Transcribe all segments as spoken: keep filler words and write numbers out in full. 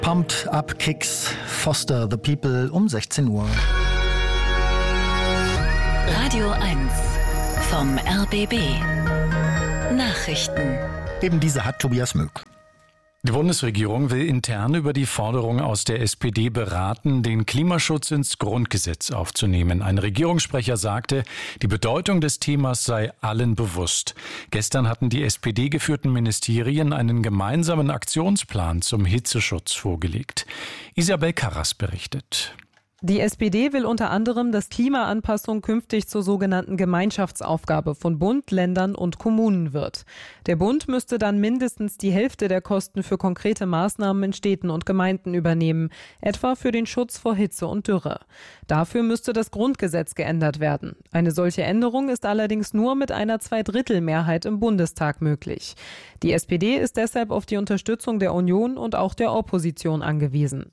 Pumped Up Kicks, Foster the People um sechzehn Uhr. Radio eins vom R B B. Nachrichten. Eben diese hat Tobias Möck. Die Bundesregierung will intern über die Forderung aus der S P D beraten, den Klimaschutz ins Grundgesetz aufzunehmen. Ein Regierungssprecher sagte, die Bedeutung des Themas sei allen bewusst. Gestern hatten die S P D-geführten Ministerien einen gemeinsamen Aktionsplan zum Hitzeschutz vorgelegt. Isabel Karras berichtet. Die S P D will unter anderem, dass Klimaanpassung künftig zur sogenannten Gemeinschaftsaufgabe von Bund, Ländern und Kommunen wird. Der Bund müsste dann mindestens die Hälfte der Kosten für konkrete Maßnahmen in Städten und Gemeinden übernehmen, etwa für den Schutz vor Hitze und Dürre. Dafür müsste das Grundgesetz geändert werden. Eine solche Änderung ist allerdings nur mit einer Zweidrittelmehrheit im Bundestag möglich. Die S P D ist deshalb auf die Unterstützung der Union und auch der Opposition angewiesen.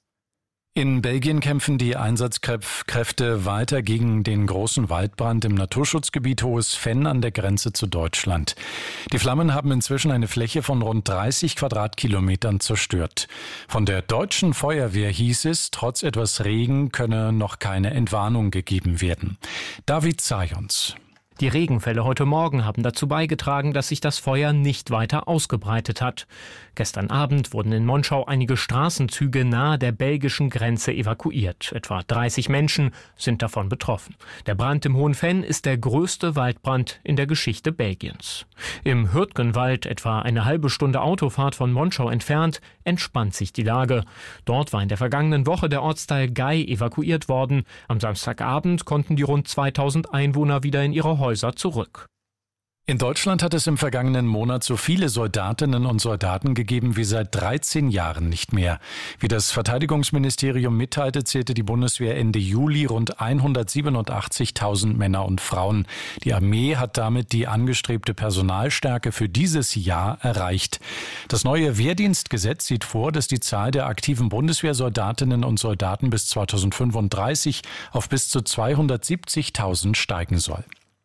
In Belgien kämpfen die Einsatzkräfte weiter gegen den großen Waldbrand im Naturschutzgebiet Hohes Venn an der Grenze zu Deutschland. Die Flammen haben inzwischen eine Fläche von rund dreißig Quadratkilometern zerstört. Von der deutschen Feuerwehr hieß es, trotz etwas Regen könne noch keine Entwarnung gegeben werden. David Zajons. Die Regenfälle heute Morgen haben dazu beigetragen, dass sich das Feuer nicht weiter ausgebreitet hat. Gestern Abend wurden in Monschau einige Straßenzüge nahe der belgischen Grenze evakuiert. Etwa dreißig Menschen sind davon betroffen. Der Brand im Hohen Venn ist der größte Waldbrand in der Geschichte Belgiens. Im Hürtgenwald, etwa eine halbe Stunde Autofahrt von Monschau entfernt, entspannt sich die Lage. Dort war in der vergangenen Woche der Ortsteil Gay evakuiert worden. Am Samstagabend konnten die rund zweitausend Einwohner wieder in ihre Häuser zurück. In Deutschland hat es im vergangenen Monat so viele Soldatinnen und Soldaten gegeben wie seit dreizehn Jahren nicht mehr. Wie das Verteidigungsministerium mitteilte, zählte die Bundeswehr Ende Juli rund hundertsiebenundachtzigtausend Männer und Frauen. Die Armee hat damit die angestrebte Personalstärke für dieses Jahr erreicht. Das neue Wehrdienstgesetz sieht vor, dass die Zahl der aktiven Bundeswehrsoldatinnen und Soldaten bis zweitausendfünfunddreißig auf bis zu zweihundertsiebzigtausend steigen soll.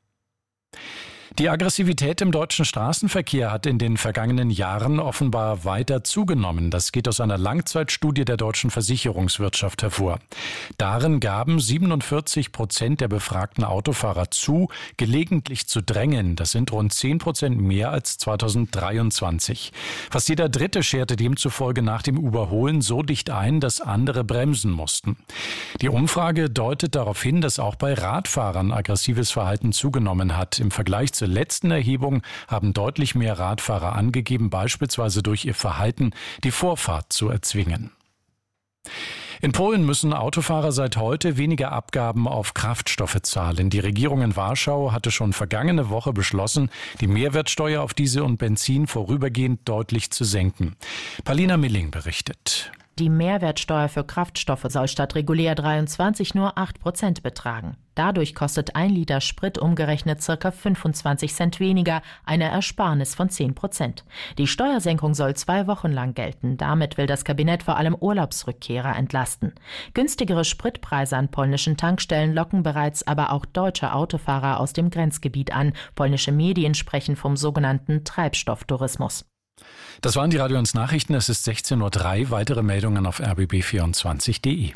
Die Aggressivität im deutschen Straßenverkehr hat in den vergangenen Jahren offenbar weiter zugenommen. Das geht aus einer Langzeitstudie der deutschen Versicherungswirtschaft hervor. Darin gaben siebenundvierzig Prozent der befragten Autofahrer zu, gelegentlich zu drängen. Das sind rund zehn Prozent mehr als zweitausenddreiundzwanzig. Fast jeder Dritte scherte demzufolge nach dem Überholen so dicht ein, dass andere bremsen mussten. Die Umfrage deutet darauf hin, dass auch bei Radfahrern aggressives Verhalten zugenommen hat. Im Vergleich zu Zur letzten Erhebung haben deutlich mehr Radfahrer angegeben, beispielsweise durch ihr Verhalten die Vorfahrt zu erzwingen. In Polen müssen Autofahrer seit heute weniger Abgaben auf Kraftstoffe zahlen. Die Regierung in Warschau hatte schon vergangene Woche beschlossen, die Mehrwertsteuer auf Diesel und Benzin vorübergehend deutlich zu senken. Paulina Milling berichtet. Die Mehrwertsteuer für Kraftstoffe soll statt regulär dreiundzwanzig nur acht Prozent betragen. Dadurch kostet ein Liter Sprit umgerechnet ca. fünfundzwanzig Cent weniger, eine Ersparnis von zehn Prozent. Die Steuersenkung soll zwei Wochen lang gelten. Damit will das Kabinett vor allem Urlaubsrückkehrer entlasten. Günstigere Spritpreise an polnischen Tankstellen locken bereits aber auch deutsche Autofahrer aus dem Grenzgebiet an. Polnische Medien sprechen vom sogenannten Treibstofftourismus. Das waren die Radio eins Nachrichten. Es ist sechzehn Uhr drei. Weitere Meldungen auf r b b vierundzwanzig punkt d e.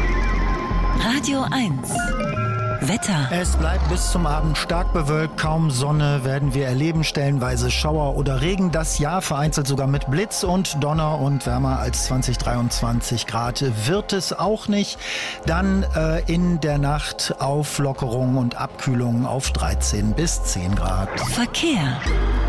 Radio eins. Wetter. Es bleibt bis zum Abend stark bewölkt, kaum Sonne werden wir erleben, stellenweise Schauer oder Regen. Das Jahr vereinzelt sogar mit Blitz und Donner und wärmer als zwanzig, dreiundzwanzig Grad wird es auch nicht. Dann äh, in der Nacht Auflockerung und Abkühlung auf dreizehn bis zehn Grad. Verkehr.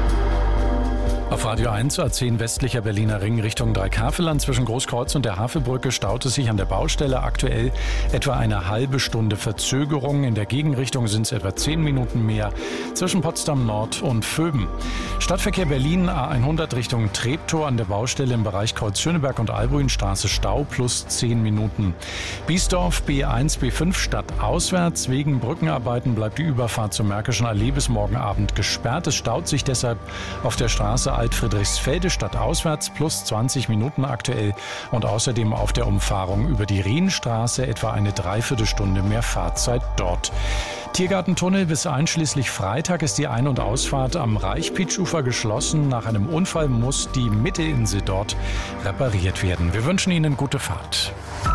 Auf Radio eins A zehn westlicher Berliner Ring Richtung Dreikafelland zwischen Großkreuz und der Havelbrücke staut es sich an der Baustelle aktuell etwa eine halbe Stunde Verzögerung. In der Gegenrichtung sind es etwa zehn Minuten mehr zwischen Potsdam Nord und Vöben. Stadtverkehr Berlin A hundert Richtung Treptow an der Baustelle im Bereich Kreuz Schöneberg und Albuinstraße Stau plus zehn Minuten. Biesdorf B eins B fünf stadtauswärts. Wegen Brückenarbeiten bleibt die Überfahrt zur Märkischen Allee bis morgen Abend gesperrt. Es staut sich deshalb auf der Straße Alt-Friedrichsfelde stadtauswärts plus zwanzig Minuten aktuell und außerdem auf der Umfahrung über die Rienstraße etwa eine Dreiviertelstunde mehr Fahrzeit dort. Tiergartentunnel bis einschließlich Freitag ist die Ein- und Ausfahrt am Reichpitsch-Ufer geschlossen. Nach einem Unfall muss die Mittelinsel dort repariert werden. Wir wünschen Ihnen gute Fahrt.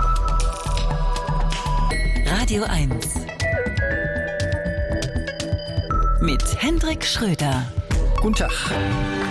Radio eins mit Hendrik Schröder. Guten Tag.